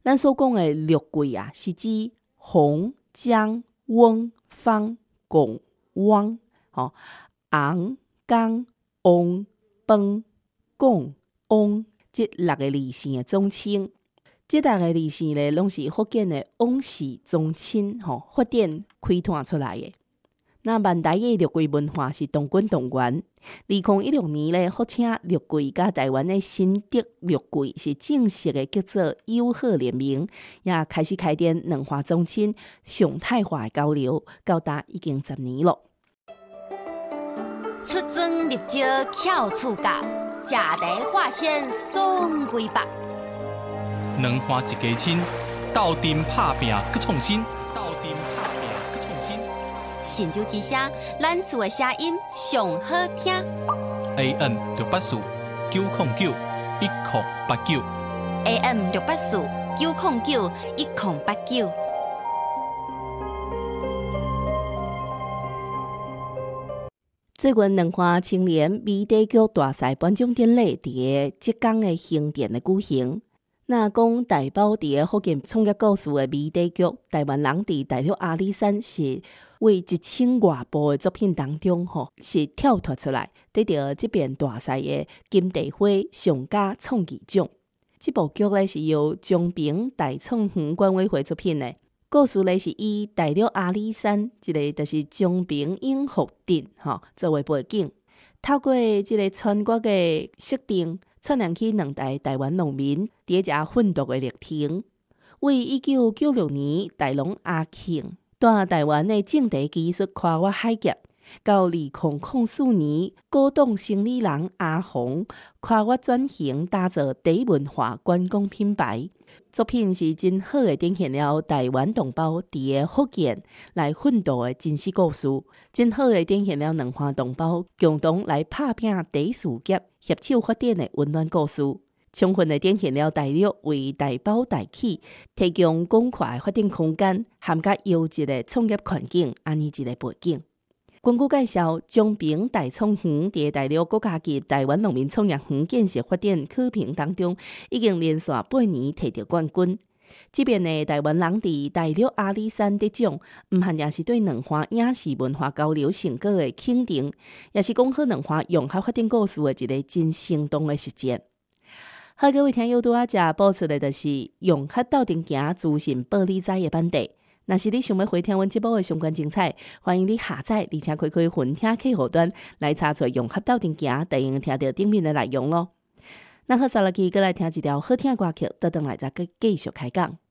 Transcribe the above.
咱所讲的六季啊，是指洪、江、翁、方、拱、汪、昂、刚、翁、崩、拱、翁这6个字姓的总称。这6个字姓咧，拢是福建的翁氏宗亲发展开拓出来的。那万代的六季文化是动滚动源。2016年咧，福清六季甲台湾的新德六季是正式的叫做友好联名，也开始开展两华宗亲常态化的交流，到达已经10年了。 出征入招巧处教，食茶化鲜爽规百。 两华一家亲，斗阵拍拼去创新， 神州之声，咱厝的声音上好听。 AM 684-909-1089 AM 684-909-1089。 最近两华青年美茶局大赛颁奖典礼伫浙江的新店的举行。那讲代表伫福建创业故事的美茶局，台湾人伫大陆阿里山是为1000外部的作品当中，是跳脱出来，得到这边大赛的金地花上佳创意奖。这部剧咧是由江平大创园管委会出品的，故事咧是以大陆阿里山一个就是江平永福镇作为背景，透过这个全国的设定，串联起2代台湾农民伫遮奋斗的历程。为1996年大龙阿庆带台湾的种茶技术跨越海峡，到2004年高档生理人阿红跨越转型，打造茶文化观光品牌。作品是真好的展现了台湾同胞伫福建来奋斗的真实故事，真好的展现了两华同胞共同来拍拼茶事业、携手发展的温暖故事，充分的展现了大陆为大包大企提供广阔的发展空间，含甲优质的创业环境安尼一个背景。根据介绍，江平大创园伫大陆国家级台湾农民创业园建设发展考评当中，已经连续8年摕到冠军。这边的台湾人伫大陆阿里山得奖，毋限定是对两华影视文化交流成果的肯定，也是讲好两华融合发展故事的一个真生动的实践。好，各位听友，拄仔遮播出的就是融合斗阵行资讯报理财的版地。若是你想要回听阮节目的相关精彩，欢迎你下载而且开分听客户端来查找融合斗阵行，就用听到顶面的内容咯。那好，再来去过来听一条好听的歌曲，倒转来再继续开讲。